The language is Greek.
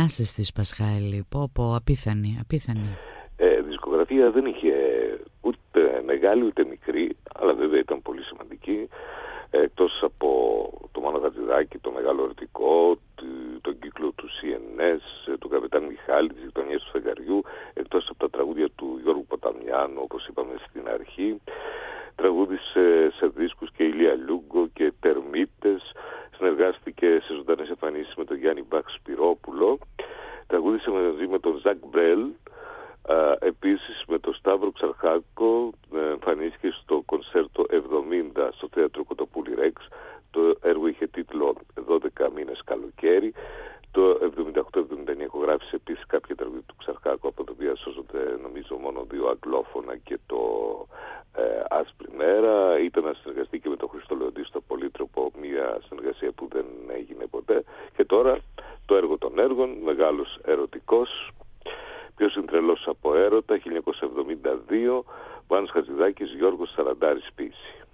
σας της Πασχάλη, απίθανη. Δισκογραφία δεν είχε ούτε μεγάλη ούτε μικρή, αλλά βέβαια ήταν πολύ σημαντική. Εκτός από το Μάνο Χατζηδάκη, το Μεγάλο Ερωτικό, τον κύκλο του CNS, του Καπετάν Μιχάλη, τις γειτονιές του Φεγγαριού, εκτός από τα τραγούδια του Γιώργου Ποταμιάνου, όπως είπαμε στην αρχή, τραγούδισε σε δίσκους και Ηλία Λούγκο και Τερμίτες, συνεργάστηκε σε ζωντανές εμφανίσεις με τον Γιάννη Μπαχ Σπυρόπουλο, τραγούδισε μαζί με τον Ζακ Μπρέλ, επίσης με τον Σταύρο Ξαρχάκο, εμφανίστηκε στο κονσέρτο 70 στο θέατρο Κοτοπούλη Ρέξ. Το έργο είχε τίτλο 12 μήνες καλοκαίρι. Το 78-79 ηχογράφησε επίσης κάποια τραγούδια του Ξαρχάκου, από τα οποία σώζονται νομίζω μόνο 2 αγγλόφωνα και το Άσπρη Μέρα. Ήταν να συνεργαστεί και με τον Χρήστο Λεοντή στο Πολύτροπο, μια συνεργασία που δεν έγινε ποτέ. Και τώρα το έργο των έργων, Μεγάλος Ερωτικός, Ποιος είναι τρελός από έρωτα, 1972, Μάνος Χατζηδάκης, Γιώργος Σαραντάρης ποίηση.